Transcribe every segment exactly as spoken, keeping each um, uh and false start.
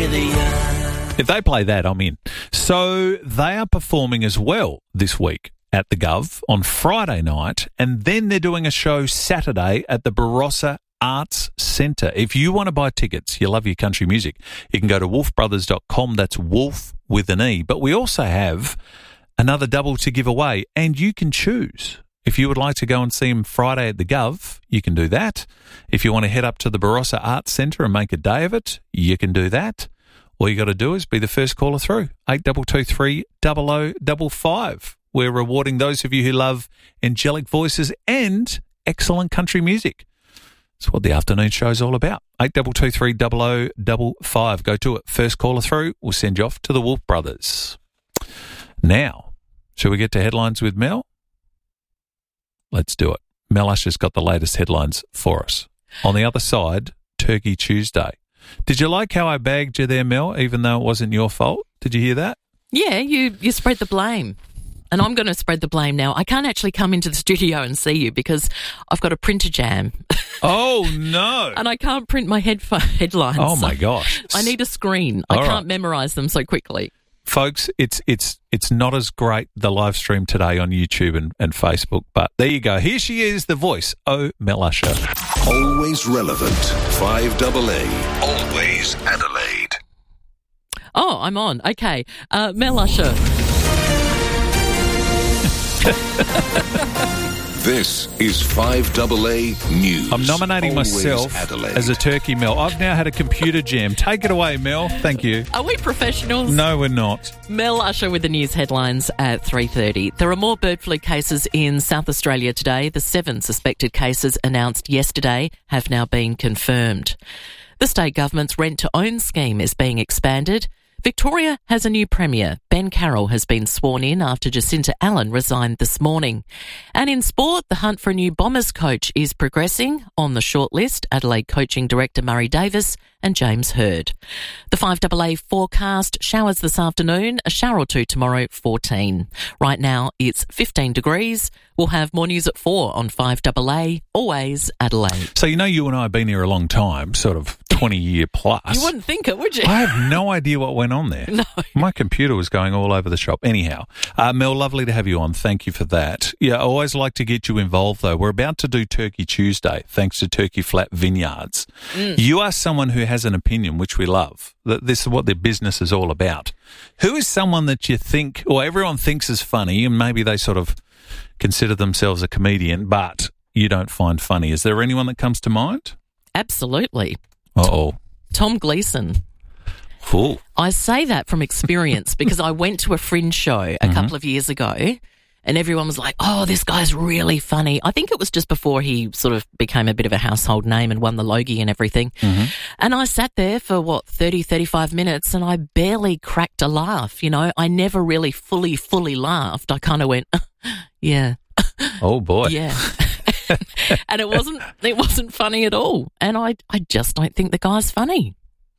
If they play that, I'm in. So they are performing as well this week at the Gov on Friday night, and then they're doing a show Saturday at the Barossa Arts Centre. If you want to buy tickets, you love your country music, you can go to wolf brothers dot com. That's Wolf with an E. But we also have another double to give away, and you can choose. If you would like to go and see him Friday at the Gov, you can do that. If you want to head up to the Barossa Arts Centre and make a day of it, you can do that. All you got to do is be the first caller through, eight two two three, zero zero five five. We're rewarding those of you who love angelic voices and excellent country music. That's what the afternoon show is all about. eight two two three, zero zero five five. Go to it. First caller through, we'll send you off to the Wolf Brothers. Now, shall we get to headlines with Mel? Let's do it. Mel Usher's got the latest headlines for us. On the other side, Turkey Tuesday. Did you like how I bagged you there, Mel, even though it wasn't your fault? Did you hear that? Yeah, you, you spread the blame. And I'm going to spread the blame now. I can't actually come into the studio and see you because I've got a printer jam. Oh, no. And I can't print my headf- headlines. Oh, my gosh. I need a screen. All I can't right. memorise them so quickly. Folks, it's it's it's not as great, the live stream today on YouTube and, and Facebook, but there you go. Here she is, the voice, oh, Mel Usher. Always relevant, five double A, always Adelaide. Oh, I'm on. Okay. Uh, Mel Usher. This is five double A News. I'm nominating Always myself Adelaide. as a turkey, Mel. I've now had a computer jam. Take it away, Mel. Thank you. Are we professionals? No, we're not. Mel Usher with the news headlines at three thirty. There are more bird flu cases in South Australia today. The seven suspected cases announced yesterday have now been confirmed. The state government's rent-to-own scheme is being expanded. Victoria has a new premier. Ben Carroll has been sworn in after Jacinta Allen resigned this morning. And in sport, the hunt for a new Bombers coach is progressing. On the shortlist, Adelaide coaching director Murray Davis and James Hird. The five double A forecast, showers this afternoon, a shower or two tomorrow, fourteen. Right now, it's fifteen degrees. We'll have more news at four on five double A, always Adelaide. So, you know, you and I have been here a long time, sort of twenty year plus. You wouldn't think it, would you? I have no idea what went on there. No. My computer was going all over the shop. Anyhow, uh, Mel, lovely to have you on. Thank you for that. Yeah, I always like to get you involved, though. We're about to do Turkey Tuesday, thanks to Turkey Flat Vineyards. Mm. You are someone who has an opinion, which we love. That this is what their business is all about. Who is someone that you think, or everyone thinks is funny, and maybe they sort of consider themselves a comedian, but you don't find funny? Is there anyone that comes to mind? Absolutely. Uh-oh. Tom Gleeson. Cool. I say that from experience because I went to a Fringe show a Mm-hmm. couple of years ago and everyone was like, oh, this guy's really funny. I think it was just before he sort of became a bit of a household name and won the Logie and everything. Mm-hmm. And I sat there for, what, thirty, thirty-five minutes and I barely cracked a laugh. You know, I never really fully, fully laughed. I kind of went, yeah. Oh, boy. Yeah. And it wasn't it wasn't funny at all. And I, I just don't think the guy's funny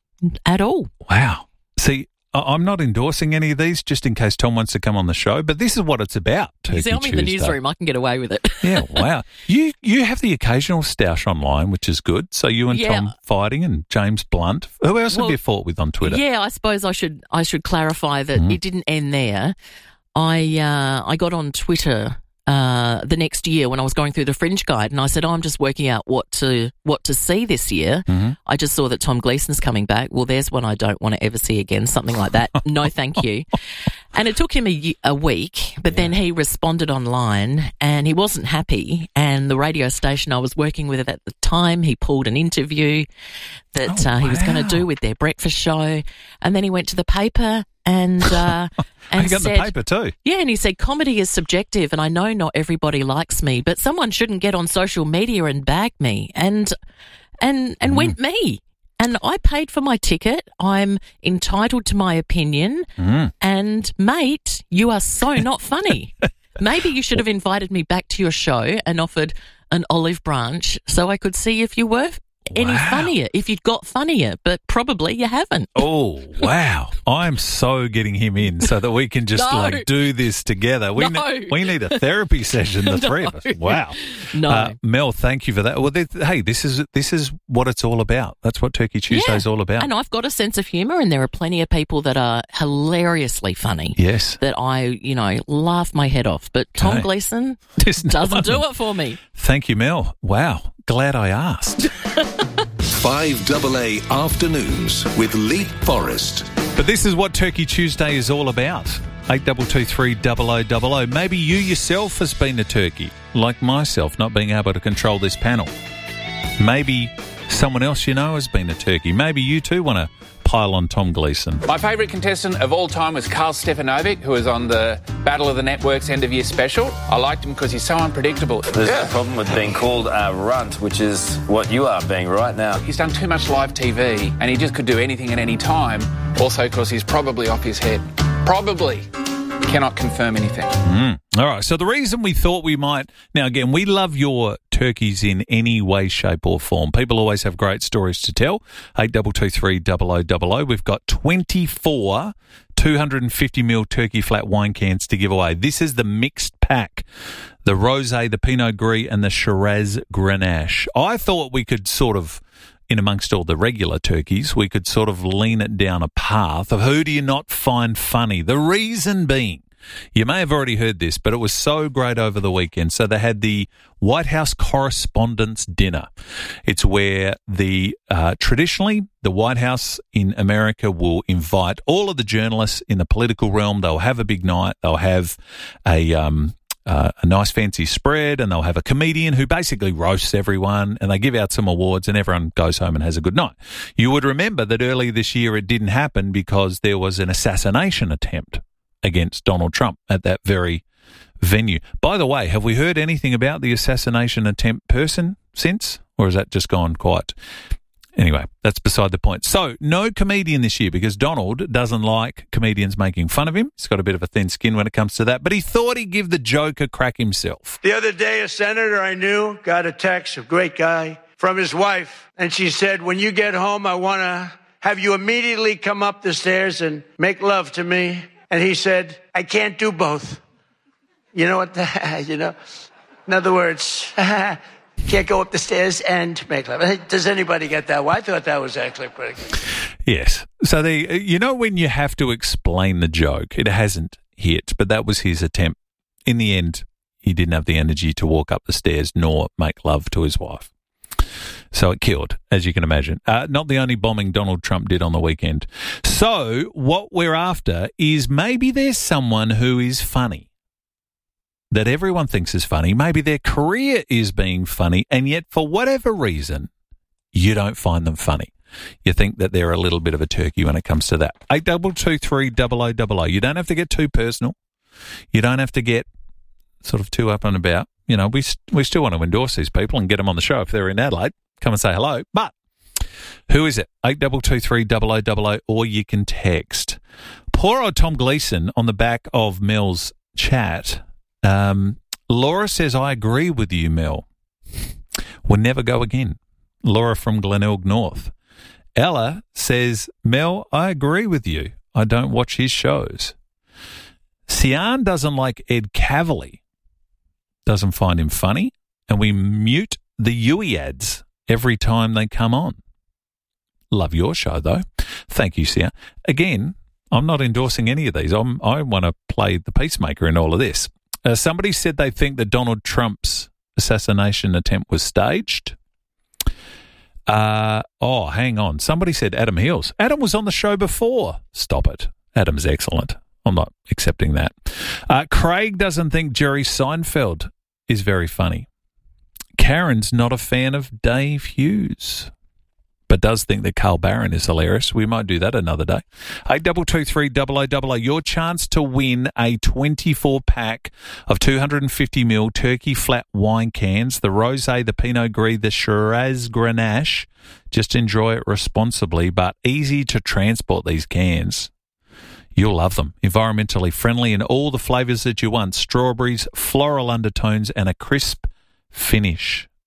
at all. Wow. See, I- I'm not endorsing any of these just in case Tom wants to come on the show, but this is what it's about. You see, I'm in the Tuesday. newsroom. I can get away with it. Yeah, wow. You you have the occasional stoush online, which is good. So you and Yeah. Tom fighting and James Blunt. Who else Well, have you fought with on Twitter? Yeah, I suppose I should I should clarify that Mhm. it didn't end there. I uh, I got on Twitter uh, the next year when I was going through the Fringe Guide, and I said, oh, I'm just working out what to what to see this year. Mm-hmm. I just saw that Tom Gleeson's coming back. Well, there's one I don't want to ever see again, something like that. No, thank you. And it took him a, ye- a week, but then he responded online and he wasn't happy. And the radio station I was working with at the time, he pulled an interview that Oh, uh, he was going to wow. do with their breakfast show. And then he went to the paper and uh, and you got said, the paper too. yeah, and he said, comedy is subjective and I know not everybody likes me, but someone shouldn't get on social media and bag me. And and and Mm. went me. And I paid for my ticket. I'm entitled to my opinion. Mm. And, mate, you are so not funny. Maybe you should have invited me back to your show and offered an olive branch so I could see if you were any Wow. funnier if you'd got funnier, but probably you haven't. Oh, wow. I'm so getting him in so that we can just No. like do this together. We, No. ne- we need a therapy session, the three of us. Wow. No. Uh, Mel, thank you for that. Well, th- hey, this is this is what it's all about. That's what Turkey Tuesday is all about. And I've got a sense of humour, and there are plenty of people that are hilariously funny. Yes. That I, you know, laugh my head off. But Tom Okay. Gleeson There's no doesn't one. do it for me. Thank you, Mel. Wow. Glad I asked. five double A Afternoons with Lee Forrest. But this is what Turkey Tuesday is all about. eight two two three double oh double oh. Maybe you yourself has been a turkey, like myself, not being able to control this panel. Maybe someone else you know has been a turkey. Maybe you too want to pile on Tom Gleeson. My favourite contestant of all time was Carl Stefanovic, who was on the Battle of the Networks end of year special. I liked him because he's so unpredictable. There's a problem with being called a runt, which is what you are being right now. He's done too much live T V, and he just could do anything at any time. Also because he's probably off his head. Probably. Cannot confirm anything. Mm. All right. So the reason we thought we might... Now, again, we love your turkeys in any way, shape or form. People always have great stories to tell. eight two two three double oh double oh. We've got twenty-four two hundred fifty milliliter turkey flat wine cans to give away. This is the mixed pack. The Rosé, the Pinot Gris and the Shiraz Grenache. I thought we could sort of... in amongst all the regular turkeys, we could sort of lean it down a path of who do you not find funny? The reason being, you may have already heard this, but it was so great over the weekend. So they had the White House Correspondents' Dinner. It's where the uh, traditionally the White House in America will invite all of the journalists in the political realm. They'll have a big night. They'll have a um, Uh, a nice fancy spread, and they'll have a comedian who basically roasts everyone, and they give out some awards, and everyone goes home and has a good night. You would remember that earlier this year it didn't happen because there was an assassination attempt against Donald Trump at that very venue. By the way, have we heard anything about the assassination attempt person since, or has that just gone quiet? Anyway, that's beside the point. So, no comedian this year because Donald doesn't like comedians making fun of him. He's got a bit of a thin skin when it comes to that, but he thought he'd give the joke a crack himself. The other day, a senator I knew got a text, a great guy, from his wife, and she said, when you get home, I want to have you immediately come up the stairs and make love to me. And he said, I can't do both. You know what? The, you know, in other words... Can't go up the stairs and make love. Does anybody get that? Well, I thought that was actually pretty good. Yes. So, the, you know when you have to explain the joke, it hasn't hit, but that was his attempt. In the end, he didn't have the energy to walk up the stairs nor make love to his wife. So it killed, as you can imagine. Uh, not the only bombing Donald Trump did on the weekend. So what we're after is maybe there's someone who is funny, that everyone thinks is funny. Maybe their career is being funny, and yet for whatever reason, you don't find them funny. You think that they're a little bit of a turkey when it comes to that. eight two two three double oh double oh. You don't have to get too personal. You don't have to get sort of too up and about. You know, we we still want to endorse these people and get them on the show if they're in Adelaide. Come and say hello. But who is it? eight two two three double oh double oh, or you can text. Poor old Tom Gleeson on the back of Mel's chat. Um, Laura says, I agree with you, Mel. We'll never go again. Laura from Glenelg North. Ella says, Mel, I agree with you. I don't watch his shows. Sian doesn't like Ed Cavalier. Doesn't find him funny. And we mute the Yui ads every time they come on. Love your show, though. Thank you, Sian. Again, I'm not endorsing any of these. I'm, I want to play the peacemaker in all of this. Uh, somebody said they think that Donald Trump's assassination attempt was staged. Uh, oh, hang on. Somebody said Adam Hills. Adam was on the show before. Stop it. Adam's excellent. I'm not accepting that. Uh, Craig doesn't think Jerry Seinfeld is very funny. Karen's not a fan of Dave Hughes, but does think that Carl Barron is hilarious. We might do that another day. eight two two three double oh double oh. Your chance to win a twenty-four pack of two hundred fifty milliliter turkey flat wine cans, the Rosé, the Pinot Gris, the Shiraz Grenache. Just enjoy it responsibly, but easy to transport these cans. You'll love them. Environmentally friendly in all the flavours that you want. Strawberries, floral undertones, and a crisp finish.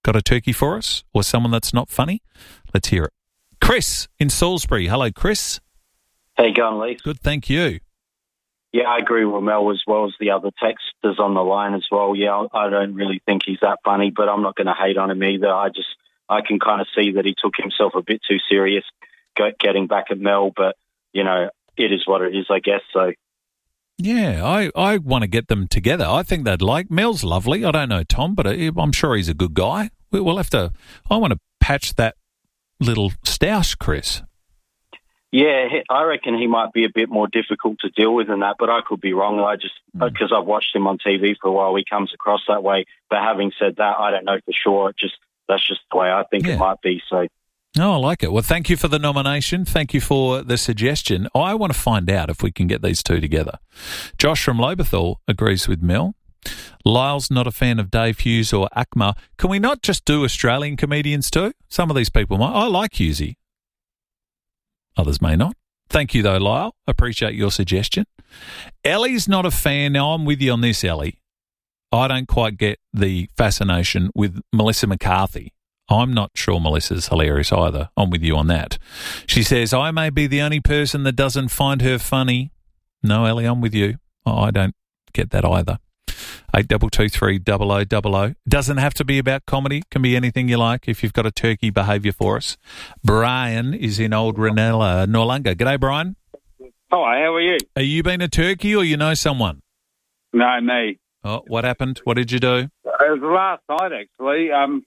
Got a turkey for us or someone that's not funny? Let's hear it. Chris in Salisbury. Hello, Chris. How you going, Lee? Good, thank you. Yeah, I agree with Mel as well as the other texters on the line as well. Yeah, I don't really think he's that funny, but I'm not going to hate on him either. I just, I can kind of see that he took himself a bit too serious getting back at Mel, but, you know, it is what it is, I guess, so. Yeah, I, I want to get them together. I think they'd like. Mel's lovely. I don't know Tom, but I'm sure he's a good guy. We'll have to, I want to patch that little stoush, Chris. Yeah, I reckon he might be a bit more difficult to deal with than that, but I could be wrong. I just, because mm. I've watched him on T V for a while, he comes across that way. But having said that, I don't know for sure. It just That's just the way I think yeah. it might be, so... Oh, I like it. Well, thank you for the nomination. Thank you for the suggestion. I want to find out if we can get these two together. Josh from Loberthal agrees with Mel. Lyle's not a fan of Dave Hughes or Akmal. Can we not just do Australian comedians too? Some of these people might. I like Hughesy. Others may not. Thank you, though, Lyle. Appreciate your suggestion. Ellie's not a fan. Now, I'm with you on this, Ellie. I don't quite get the fascination with Melissa McCarthy. I'm not sure Melissa's hilarious either. I'm with you on that. She says, I may be the only person that doesn't find her funny. No, Ellie, I'm with you. I don't get that either. eight double two three double oh double oh. Doesn't have to be about comedy. Can be anything you like if you've got a turkey behaviour for us. Brian is in Old Ranella, Norlunga. G'day, Brian. Hi, how are you? Are you been a turkey or you know someone? No, me. Oh, what happened? What did you do? It was last night, actually. Um,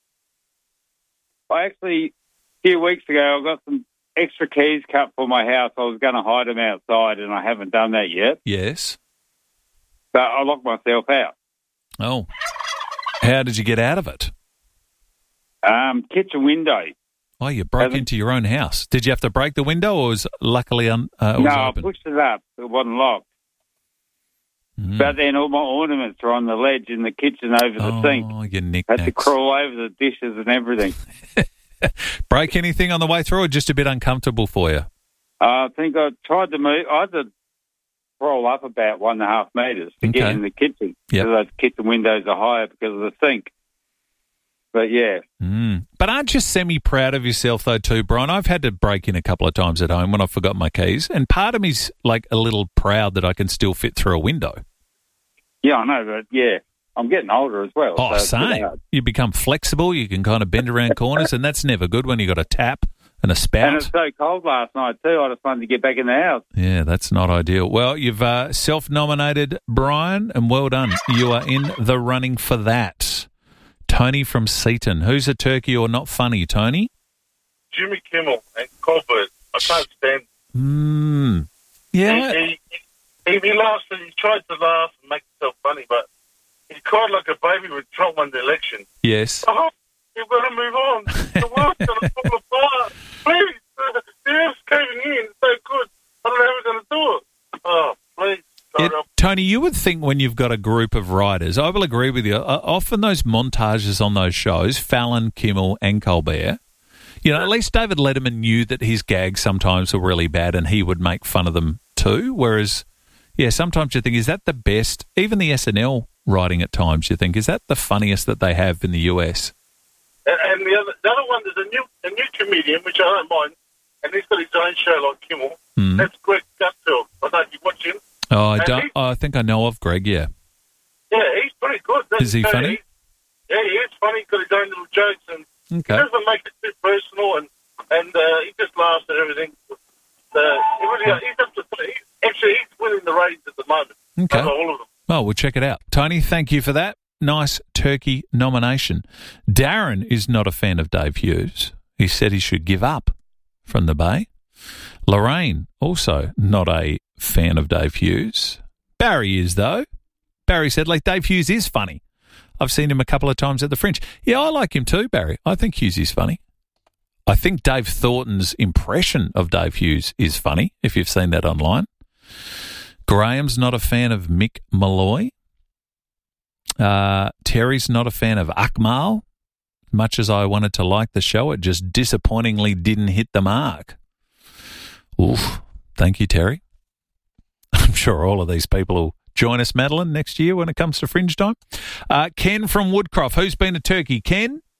I actually, a few weeks ago, I got some extra keys cut for my house. I was going to hide them outside, and I haven't done that yet. Yes. But I locked myself out. Oh. How did you get out of it? Um, kitchen window. Oh, you broke Hasn't... into your own house. Did you have to break the window, or was luckily un, uh, it was no, open? I pushed it up. It wasn't locked. Mm. But then all my ornaments are on the ledge in the kitchen over the oh, sink. Oh, your knickknacks. Had to crawl over the dishes and everything. Break anything on the way through, or just a bit uncomfortable for you? Uh, I think I tried to move. I had to crawl up about one and a half metres to okay. get in the kitchen. Yep. Because the kitchen windows are higher because of the sink. But, yeah. Mm. But aren't you semi-proud of yourself, though, too, Brian? I've had to break in a couple of times at home when I forgot my keys, and part of me's like a little proud that I can still fit through a window. Yeah, I know, but, yeah, I'm getting older as well. Oh, so same. You become flexible, you can kind of bend around corners, and that's never good when you got a tap and a spout. And it's so cold last night, too. I just wanted to get back in the house. Yeah, that's not ideal. Well, you've uh, self-nominated, Brian, and well done. You are in the running for that. Tony from Seaton. Who's a turkey or not funny, Tony? Jimmy Kimmel and Colbert. I can't stand him. Mm. Yeah. He, he, he, he laughs and he tried to laugh and make himself funny, but he cried like a baby when Trump won the election. Yes. Oh, you've got to move on. The world's going to fall apart. Please. Uh, the earth's caving in. It's so good. I don't know how we're going to do it. Oh, please. Yeah, Tony, you would think when you've got a group of writers, I will agree with you, uh, often those montages on those shows, Fallon, Kimmel and Colbert, you know, at least David Letterman knew that his gags sometimes were really bad and he would make fun of them too, whereas, yeah, sometimes you think, is that the best? Even the S N L writing at times, you think, is that the funniest that they have in the U S? And, and the, other, the other one, there's a new, a new comedian, which I don't mind, and he's got his own show like Kimmel. Mm. That's Greg Gutfeld. I don't know if you watch him. Oh, I don't. Oh, I think I know of Greg. Yeah. Yeah, he's pretty good. That's is he so funny? He, yeah, he is funny. He's got his own little jokes, and okay. he doesn't make it too personal, and and uh, he just laughs at everything. Uh, he really, he's up to, he's, actually, he's winning the ratings at the moment. Okay. All of them. Well, we'll check it out. Tony, thank you for that nice turkey nomination. Darren is not a fan of Dave Hughes. He said he should give up from the Bay. Lorraine, also not a fan of Dave Hughes. Barry is, though. Barry said, like, Dave Hughes is funny. I've seen him a couple of times at the Fringe. Yeah, I like him too, Barry. I think Hughes is funny. I think Dave Thornton's impression of Dave Hughes is funny, if you've seen that online. Graham's not a fan of Mick Malloy. Uh, Terry's not a fan of Akmal. Much as I wanted to like the show, it just disappointingly didn't hit the mark. Oof. Thank you, Terry. I'm sure all of these people will join us, Madeline, next year when it comes to Fringe time. Uh, Ken from Woodcroft. Who's been a turkey? Ken?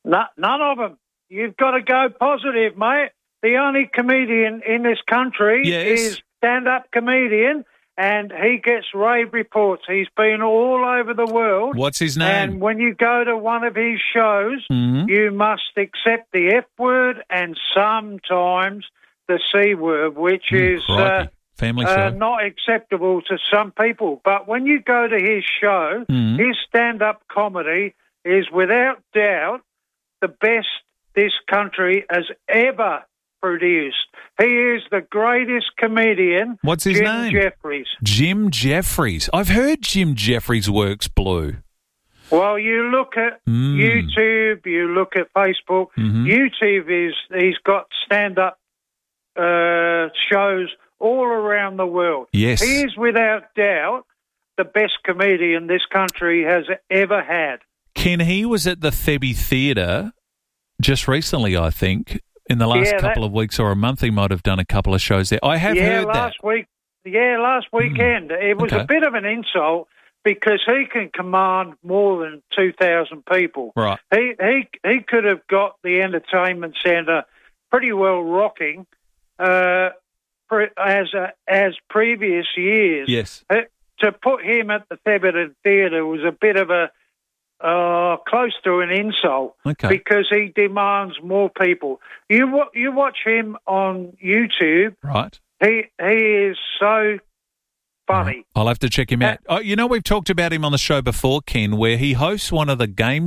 No, none of them. You've got to go positive, mate. The only comedian in this country Yes. is stand-up comedian, and he gets rave reports. He's been all over the world. What's his name? And when you go to one of his shows, Mhm. you must accept the F word and sometimes the C word, which Mm, is crikey. uh, Family uh, show. not acceptable to some people. But when you go to his show, Mhm. his stand-up comedy is without doubt the best this country has ever produced. He is the greatest comedian. What's his Jim name? Jeffries. Jim Jeffries. I've heard Jim Jeffries works blue. Well, you look at Mm. YouTube, you look at Facebook. Mhm. YouTube is he's got stand-up uh, shows all around the world. Yes. He is without doubt the best comedian this country has ever had. Ken, he was at the Thebby Theatre just recently, I think. In the last Yeah, that- couple of weeks or a month, he might have done a couple of shows there. I have yeah, heard that. last week. Yeah, last weekend. It was Okay. a bit of an insult because he can command more than two thousand people. Right. He he he could have got the entertainment centre pretty well rocking, uh, pre- as uh, as previous years. Yes. Uh, to put him at the Theberton Theatre was a bit of a uh, close to an insult Okay. because he demands more people. You wa- you watch him on YouTube. Right. He he is so funny. I'll have to check him out. Oh, you know, we've talked about him on the show before, Ken, where he hosts one of the game